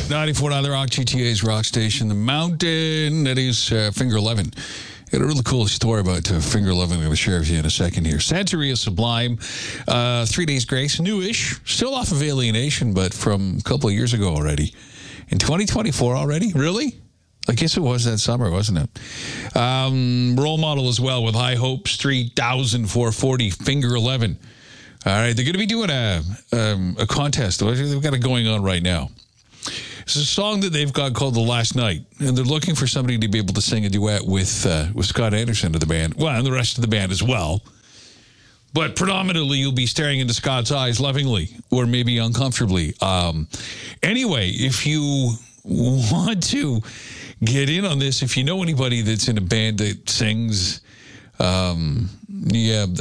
94.9 The Rock, GTA's rock station, The Mountain. That is Finger 11. Got a really cool story about Finger 11 I'm going to share with you in a second here. Santeria Sublime, 3 Days Grace, newish, still off of Alienation, but from a couple of years ago already. In 2024 already? Really? I guess it was that summer, wasn't it? Role Model as well with High Hopes, 3,440, Finger 11. All right, they're going to be doing a contest. They've got it going on right now. It's a song that they've got called The Last Night, and they're looking for somebody to be able to sing a duet with Scott Anderson of the band, well, and the rest of the band as well. But predominantly, you'll be staring into Scott's eyes lovingly, or maybe uncomfortably. Anyway, if you want to get in on this, if you know anybody that's in a band that sings, you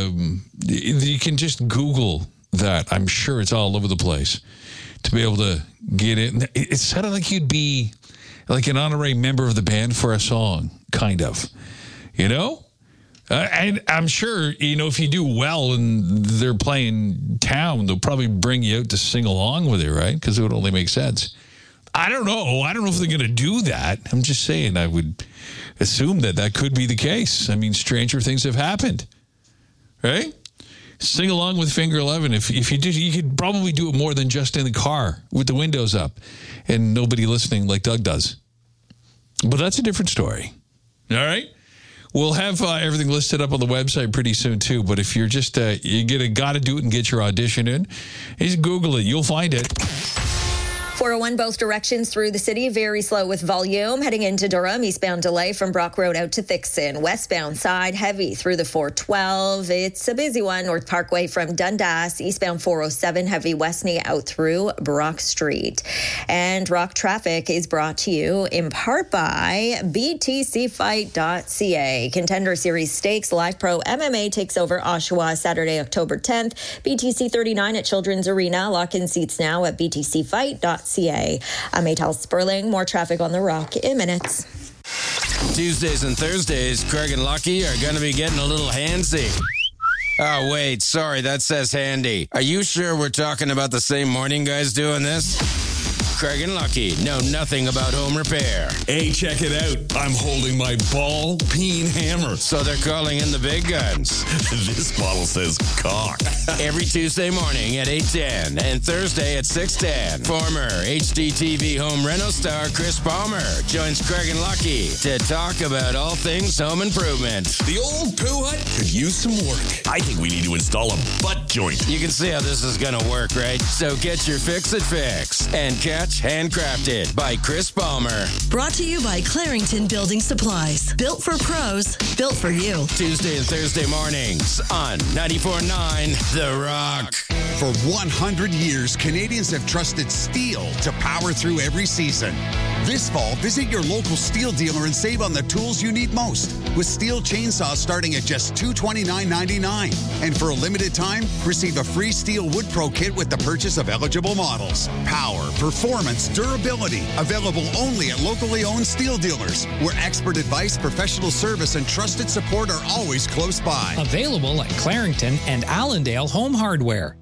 can just Google that. I'm sure it's all over the place to be able to get in. It sounded like you'd be like an honorary member of the band for a song, kind of, you know? And I'm sure, you know, if you do well and they're playing town, they'll probably bring you out to sing along with it, right? Because it would only make sense. I don't know. I don't know if they're going to do that. I'm just saying I would assume that could be the case. I mean, stranger things have happened, right? Sing along with Finger 11. If you did, you could probably do it more than just in the car with the windows up and nobody listening like Doug does. But that's a different story. All right? We'll have everything listed up on the website pretty soon, too. But if you're just, you got to do it and get your audition in, just Google it. You'll find it. 401 both directions through the city, very slow with volume. Heading into Durham, eastbound delay from Brock Road out to Thixon. Westbound side, heavy through the 412. It's a busy one. North Parkway from Dundas, eastbound 407, heavy Westney out through Brock Street. And Rock Traffic is brought to you in part by BTCfight.ca. Contender Series Stakes Live Pro MMA takes over Oshawa Saturday, October 10th. BTC 39 at Children's Arena. Lock in seats now at BTCfight.ca. I'm Atal Sperling. More traffic on the Rock in minutes. Tuesdays and Thursdays, Craig and Lucky are going to be getting a little handsy. Oh, wait, sorry, that says handy. Are you sure we're talking about the same morning guys doing this? Craig and Lucky know nothing about home repair. Hey, check it out. I'm holding my ball-peen hammer. So they're calling in the big guns. This bottle says cock. Every Tuesday morning at 8:10 and Thursday at 6:10. Former HDTV home reno star Chris Palmer joins Craig and Lucky to talk about all things home improvement. The old poo hut could use some work. I think we need to install a butt joint. You can see how this is going to work, right? So get your fix-it fix and catch Handcrafted by Chris Palmer. Brought to you by Clarington Building Supplies. Built for pros, built for you. Tuesday and Thursday mornings on 94.9 The Rock. For 100 years, Canadians have trusted steel to power through every season. This fall, visit your local steel dealer and save on the tools you need most. With steel chainsaws starting at just $229.99. And for a limited time, receive a free Steel Wood Pro kit with the purchase of eligible models. Power, performance, durability. Available only at locally owned steel dealers, where expert advice, professional service, and trusted support are always close by. Available at Clarington and Allendale Home Hardware.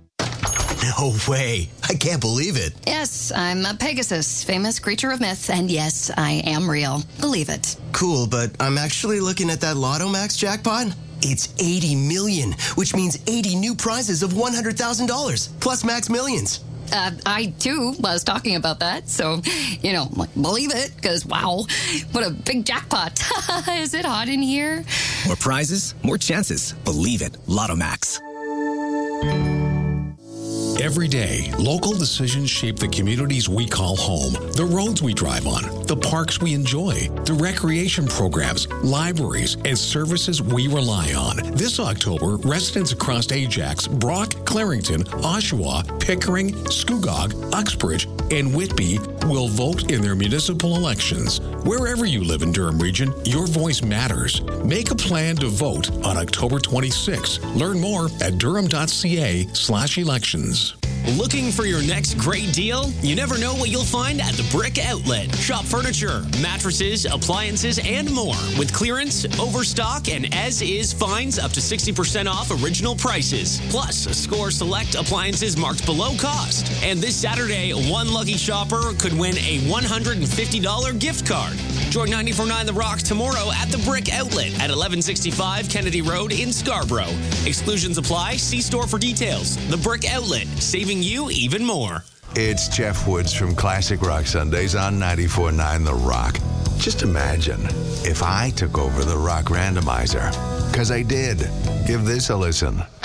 No way. I can't believe it. Yes, I'm a Pegasus, famous creature of myth, and yes, I am real. Believe it. Cool, but I'm actually looking at that Lotto Max jackpot. It's 80 million, which means 80 new prizes of $100,000, plus Max Millions. I, too, was talking about that, so, believe it, because, wow, what a big jackpot. Is it hot in here? More prizes, more chances. Believe it. Lotto Max. Every day, local decisions shape the communities we call home, the roads we drive on, the parks we enjoy, the recreation programs, libraries, and services we rely on. This October, residents across Ajax, Brock, Clarington, Oshawa, Pickering, Scugog, Uxbridge, and Whitby will vote in their municipal elections. Wherever you live in Durham Region, your voice matters. Make a plan to vote on October 26. Learn more at durham.ca/elections. Looking for your next great deal? You never know what you'll find at the Brick Outlet. Shop furniture, mattresses, appliances, and more with clearance, overstock, and as-is finds up to 60% off original prices. Plus, score select appliances marked below cost. And this Saturday, one lucky shopper could win a $150 gift card. Join 94.9 The Rock tomorrow at the Brick Outlet at 1165 Kennedy Road in Scarborough. Exclusions apply. See store for details. The Brick Outlet, saving you even more. It's Jeff Woods from Classic Rock Sundays on 94.9 The Rock. Just imagine if I took over the Rock Randomizer. Because I did. Give this a listen.